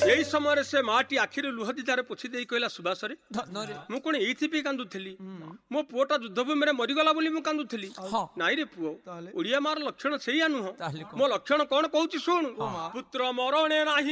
ଏଇ ସମୟରେ ସେ ମାଟି ଆଖିରେ ଲୁହ ଦିଧାରେ ପୋଛି ଦେଇ କହିଲା, ସୁବାସରେ ମୁଁ କଣ ଏଇଥିପାଇଁ କାନ୍ଦୁଥିଲି? ମୋ ପୁଅଟା ଯୁଦ୍ଧଭୂମିରେ ମରିଗଲା ବୋଲି ମୁଁ କାନ୍ଦୁଥିଲି? ନାଇଁ ରେ ପୁଅ, ଓଡିଆ ମାର ଲକ୍ଷଣ ସେଇଆ ନୁହଁ। ମୋ ଲକ୍ଷଣ କଣ କହୁଛି ଶୁଣୁ। ପୁତ୍ର ମରଣେ ନାହିଁ